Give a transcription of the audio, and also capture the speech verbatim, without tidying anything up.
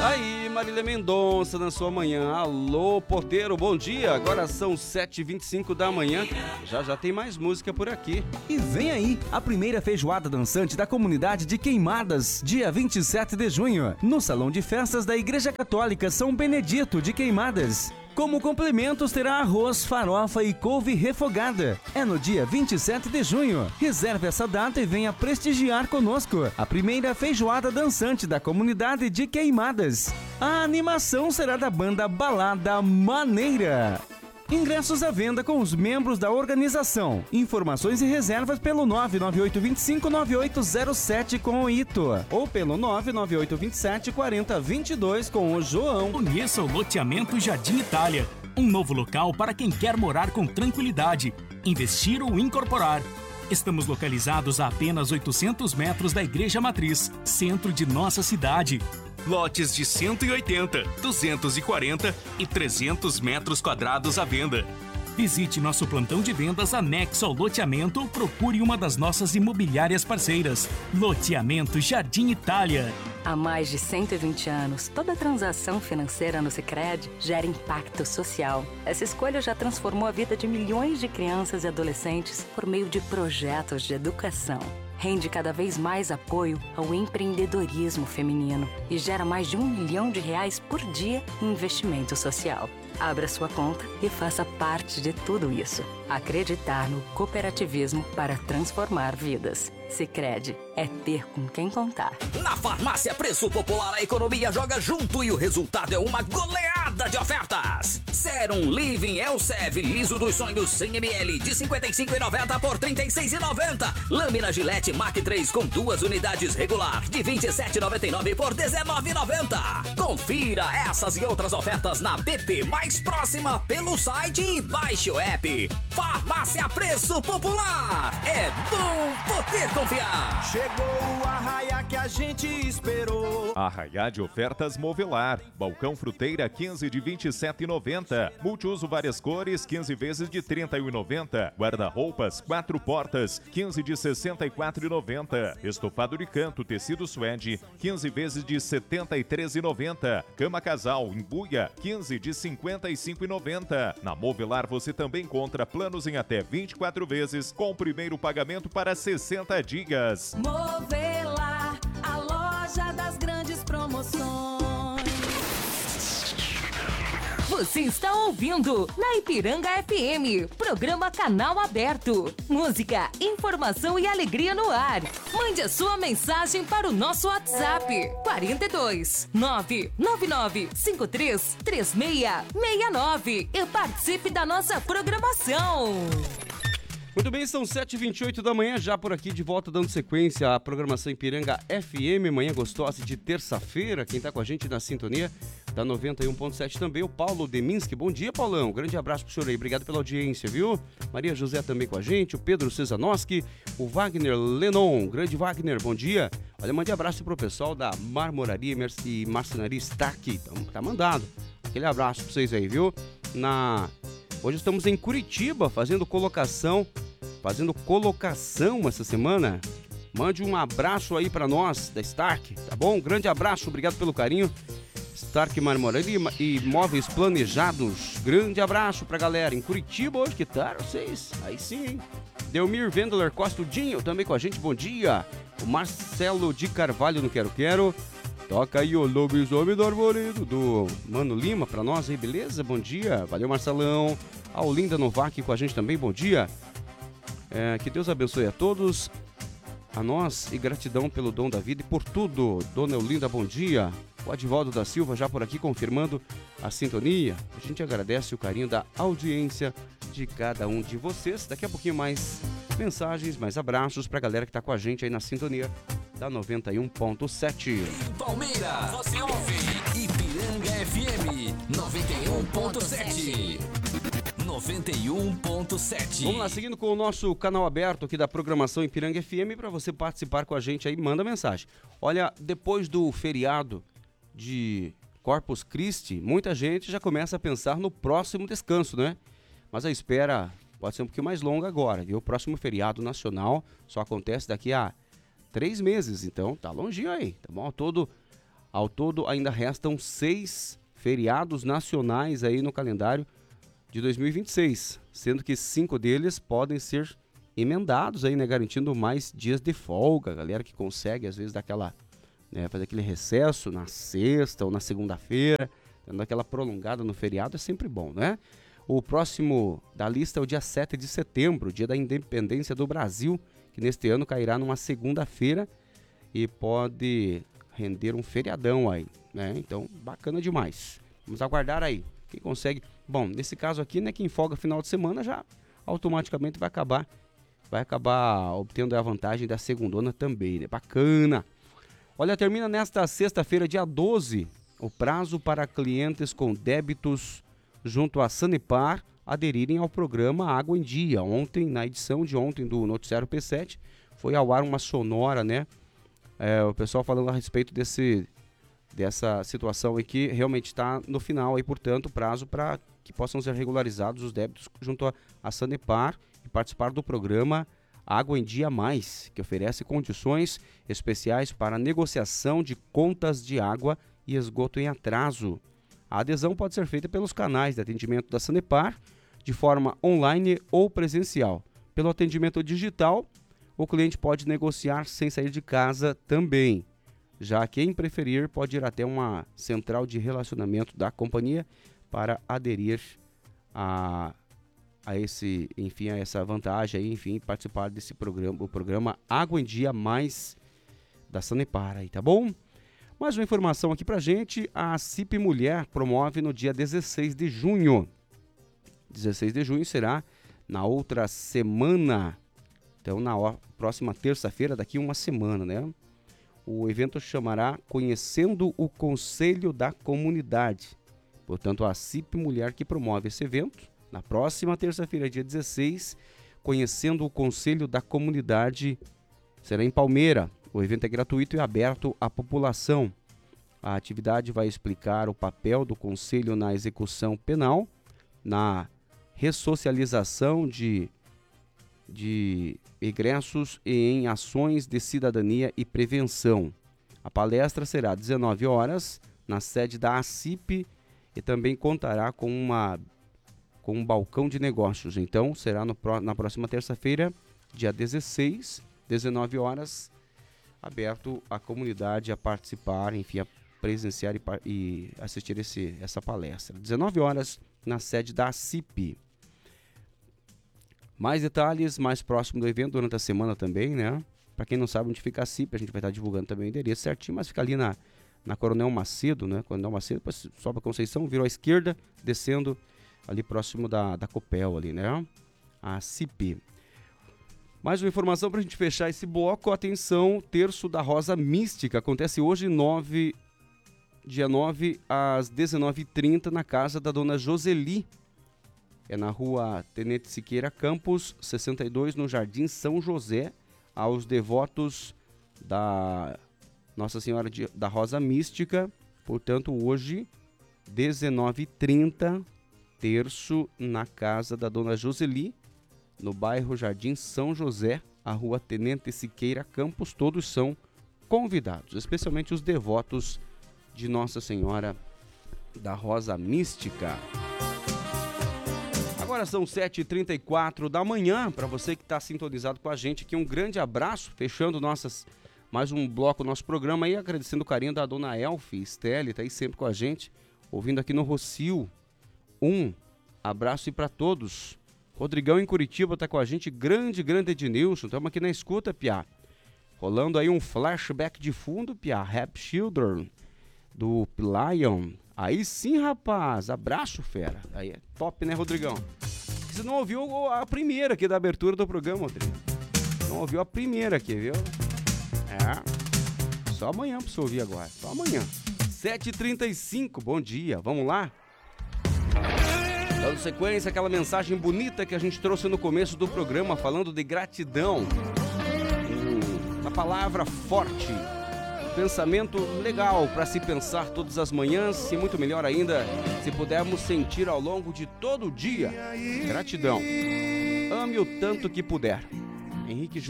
Aí, Marília Mendonça na sua manhã. Alô, porteiro, bom dia. Agora são sete e vinte e cinco da manhã. Já já tem mais música por aqui. E vem aí a primeira feijoada dançante da comunidade de Queimadas, dia vinte e sete de junho, no Salão de Festas da Igreja Católica São Benedito de Queimadas. Como complementos terá arroz, farofa e couve refogada. É no dia vinte e sete de junho. Reserve essa data e venha prestigiar conosco a primeira feijoada dançante da comunidade de Queimadas. A animação será da banda Balada Maneira. Ingressos à venda com os membros da organização. Informações e reservas pelo nove nove oito dois cinco nove oito zero sete com o Ito ou pelo nove nove oito dois sete quatro zero dois dois com o João. Conheça o loteamento Jardim Itália, um novo local para quem quer morar com tranquilidade, investir ou incorporar. Estamos localizados a apenas oitocentos metros da Igreja Matriz, centro de nossa cidade. Lotes de cento e oitenta, duzentos e quarenta e trezentos metros quadrados à venda. Visite nosso plantão de vendas anexo ao loteamento ou procure uma das nossas imobiliárias parceiras. Loteamento Jardim Itália. Há mais de cento e vinte anos, toda transação financeira no Sicredi gera impacto social. Essa escolha já transformou a vida de milhões de crianças e adolescentes por meio de projetos de educação. Rende cada vez mais apoio ao empreendedorismo feminino e gera mais de um milhão de reais por dia em investimento social. Abra sua conta e faça parte de tudo isso. Acreditar no cooperativismo para transformar vidas. Sicredi é ter com quem contar. Na Farmácia Preço Popular, a economia joga junto e o resultado é uma goleada de ofertas. Serum Living Elsev Liso dos Sonhos cem mililitros de cinquenta e cinco reais e noventa centavos por trinta e seis reais e noventa centavos. Lâmina Gillette Mac três com duas unidades regular de vinte e sete reais e noventa e nove centavos por dezenove reais e noventa centavos. Confira essas e outras ofertas na B P mais próxima pelo site e baixe o app. Farmácia Preço Popular. É bom poder confiar. Chegou o arraia que a gente esperou. Arraia de ofertas Movelar. Balcão Fruteira quinze de vinte e sete reais e noventa centavos. Multiuso várias cores quinze vezes de trinta e um reais e noventa centavos. Guarda-roupas quatro portas quinze de sessenta e quatro reais e noventa centavos. Estofado de canto tecido suede quinze vezes de setenta e três reais e noventa centavos. Cama casal embuia quinze de cinquenta e cinco reais e noventa centavos. Na Movelar você também encontra planos em até vinte e quatro vezes com o primeiro pagamento para sessenta dias. Movelar, a loja das grandes promoções. Você está ouvindo na Ipiranga F M, programa Canal Aberto. Música, informação e alegria no ar. Mande a sua mensagem para o nosso WhatsApp quarenta e dois, nove nove nove cinco três três seis seis nove e participe da nossa programação. Muito bem, são sete e vinte e oito da manhã, já por aqui de volta dando sequência à programação Ipiranga F M, manhã gostosa de terça-feira. Quem está com a gente na sintonia da noventa e um ponto sete também, o Paulo Deminski. Bom dia, Paulão, grande abraço pro senhor aí, obrigado pela audiência, viu? Maria José também com a gente, o Pedro Cesanoski, o Wagner Lenon, grande Wagner, bom dia. Olha, mande abraço pro pessoal da Marmoraria e Marcenaria Stack, então, tá mandado. Aquele abraço pra vocês aí, viu? Na... Hoje estamos em Curitiba fazendo colocação, fazendo colocação essa semana. Mande um abraço aí pra nós da Stark, tá bom? Um grande abraço, obrigado pelo carinho. Stark Marmoraria e Móveis Planejados. Grande abraço pra galera em Curitiba hoje, que tal vocês? Aí sim, hein? Delmir Vendler Costa Dinho também com a gente, bom dia. O Marcelo de Carvalho no Quero Quero. Toca aí o Lobisomem do Arvoredo, do Mano Lima pra nós aí, beleza? Bom dia, valeu Marcelão. A Olinda Novak com a gente também, bom dia. É, que Deus abençoe a todos, a nós, e gratidão pelo dom da vida e por tudo. Dona Olinda, bom dia. O Adivaldo da Silva já por aqui confirmando a sintonia. A gente agradece o carinho da audiência de cada um de vocês. Daqui a pouquinho mais mensagens, mais abraços pra galera que tá com a gente aí na sintonia da noventa e um ponto sete. Em Palmeiras, você ouve Ipiranga F M noventa e um ponto sete. noventa e um ponto sete. Vamos lá, seguindo com o nosso canal aberto aqui da programação Ipiranga F M, para você participar com a gente aí, manda mensagem. Olha, depois do feriado de Corpus Christi, muita gente já começa a pensar no próximo descanso, né? Mas a espera pode ser um pouquinho mais longa agora, viu? O próximo feriado nacional só acontece daqui a três meses, então tá longinho aí, tá bom? Todo Ao todo, ainda restam seis feriados nacionais aí no calendário de dois mil e vinte e seis, sendo que cinco deles podem ser emendados aí, né, garantindo mais dias de folga. A galera que consegue, às vezes, dar aquela, né, fazer aquele recesso na sexta ou na segunda-feira, dando aquela prolongada no feriado, é sempre bom, né? O próximo da lista é o dia sete de setembro, dia da independência do Brasil, que neste ano cairá numa segunda-feira e pode render um feriadão aí, né? Então, bacana demais. Vamos aguardar aí. Quem consegue... Bom, nesse caso aqui, né, quem folga final de semana já automaticamente vai acabar vai acabar obtendo a vantagem da segundona também, né? Bacana. Olha, termina nesta sexta-feira, dia doze, o prazo para clientes com débitos junto à Sanepar aderirem ao programa Água em Dia. Ontem, na edição de ontem do Noticiário P sete, foi ao ar uma sonora, né? É, o pessoal falando a respeito desse, dessa situação aí que realmente está no final aí, portanto, prazo para que possam ser regularizados os débitos junto à, à Sanepar e participar do programa Água em Dia Mais, que oferece condições especiais para negociação de contas de água e esgoto em atraso. A adesão pode ser feita pelos canais de atendimento da Sanepar, de forma online ou presencial. Pelo atendimento digital, o cliente pode negociar sem sair de casa também. Já quem preferir pode ir até uma central de relacionamento da companhia para aderir a, a esse, enfim, a essa vantagem aí, enfim, participar desse programa, o programa Água em Dia Mais da Sanepar aí, tá bom? Mais uma informação aqui pra gente, a C I P Mulher promove no dia dezesseis de junho. dezesseis de junho será na outra semana, então na próxima terça-feira, daqui uma semana, né? O evento chamará Conhecendo o Conselho da Comunidade. Portanto, a C I P Mulher que promove esse evento, na próxima terça-feira, dia dezesseis, Conhecendo o Conselho da Comunidade, será em Palmeira. O evento é gratuito e aberto à população. A atividade vai explicar o papel do Conselho na execução penal, na ressocialização de, de egressos e em ações de cidadania e prevenção. A palestra será às dezenove horas na sede da A C I P e também contará com, uma, com um balcão de negócios. Então, será no, na próxima terça-feira, dia dezesseis, dezenove horas, aberto à comunidade a participar, enfim, a presenciar e, e assistir esse, essa palestra. dezenove horas na sede da A C I P. Mais detalhes mais próximo do evento durante a semana também, né? Para quem não sabe onde fica a C I P, a gente vai estar divulgando também o endereço certinho, mas fica ali na, na Coronel Macedo, né? Coronel Macedo, depois sobe a Conceição, virou à esquerda, descendo ali próximo da, da Copel ali, né? A C I P. Mais uma informação para a gente fechar esse bloco. Atenção, Terço da Rosa Mística. Acontece hoje, nove, dia nove, às dezenove e trinta, na casa da dona Joseli. É na rua Tenente Siqueira Campos, sessenta e dois, no Jardim São José, aos devotos da Nossa Senhora de, da Rosa Mística. Portanto, hoje, dezenove e trinta, terço na casa da dona Joseli, no bairro Jardim São José, a rua Tenente Siqueira Campos. Todos são convidados, especialmente os devotos de Nossa Senhora da Rosa Mística. Agora são sete e trinta e quatro da manhã, para você que está sintonizado com a gente aqui, um grande abraço, fechando nossas, mais um bloco do nosso programa aí, agradecendo o carinho da dona Elfi Stelle, tá aí sempre com a gente, ouvindo aqui no Rocio. Um abraço e para todos. Rodrigão em Curitiba tá com a gente, grande, grande Ednilson, estamos aqui na escuta, piá. Rolando aí um flashback de fundo, piá, Rap Children, do Lion. Aí sim, rapaz, abraço, fera. Aí é top, né, Rodrigão? Você não ouviu a primeira aqui da abertura do programa, Rodrigo? Não ouviu a primeira aqui, viu? É, só amanhã pra você ouvir agora, só amanhã. sete e trinta e cinco, bom dia, vamos lá? Dando sequência, aquela mensagem bonita que a gente trouxe no começo do programa, falando de gratidão. Hum, uma palavra forte, um pensamento legal para se pensar todas as manhãs e muito melhor ainda, se pudermos sentir ao longo de todo o dia. Gratidão. Ame o tanto que puder. Henrique